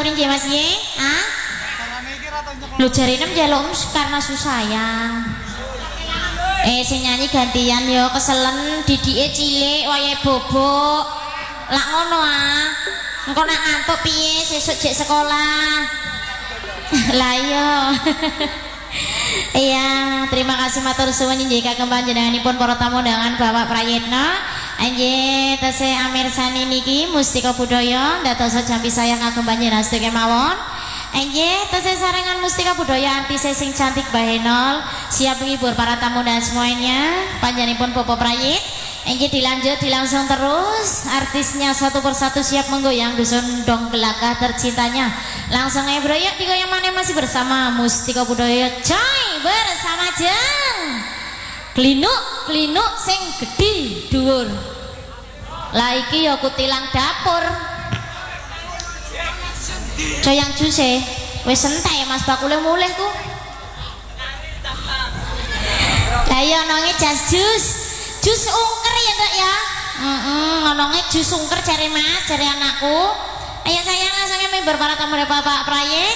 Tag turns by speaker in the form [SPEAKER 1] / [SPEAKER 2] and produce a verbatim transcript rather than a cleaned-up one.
[SPEAKER 1] aturin nggih Mas nggih. Ah? Lho jarine njaluk karena susah sayang. Eh sing nyanyi gantian yo keselen didike cilik wayahe bobok. Lak ngono ah. Engko nak ngantuk piye sesuk jek sekolah. Lah iya. Iya, terima kasih matur suwun nggih kagem panjenenganipun para tamu undangan Bapak Prayitna. Nggih, tesih amirsani niki mustika budaya dadosa jampi sayang kagem panjenengan sedaya mawon. Nggih, tesih sarengan mustika budaya anti sing cantik Bahenol siap menghibur para tamu dan semuanya. Panjenenganipun Bapak Prayit. Nggih dilanjut dilangsung terus artisnya satu persatu siap menggoyang dusun dong gelagah tercintanya. Langsung aja bro yuk digoyang mana masih bersama mustika budaya coy bersama jeng klinuk klinuk sing gede dhuwur. Lah iki ya kutilang dapur. Coy yang juse wis entek Mas bakule mulih ku. Lah ya nonge jas jus. Jus ungker ya Dok ya. Heeh, ngomongnya jus ungker cari Mas, cari anakku. Ayo sayang langsung member para tamu Bapak Prayit.